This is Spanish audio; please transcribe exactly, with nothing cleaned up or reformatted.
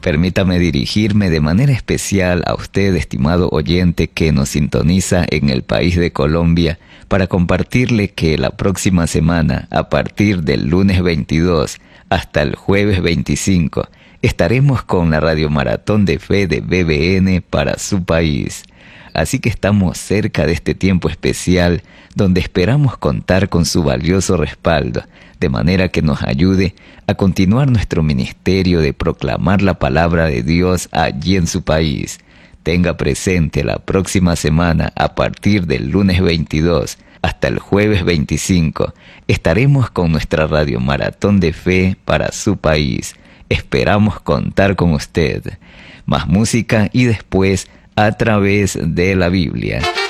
Permítame dirigirme de manera especial a usted, estimado oyente, que nos sintoniza en el país de Colombia, para compartirle que la próxima semana, a partir del lunes veintidós hasta el jueves veinticinco, estaremos con la Radio Maratón de Fe de B B N para su país. Así que estamos cerca de este tiempo especial donde esperamos contar con su valioso respaldo, de manera que nos ayude a continuar nuestro ministerio de proclamar la palabra de Dios allí en su país. Tenga presente la próxima semana, a partir del lunes veintidós hasta el jueves veinticinco, estaremos con nuestra Radio Maratón de Fe para su país. Esperamos contar con usted. Más música y después a través de la Biblia.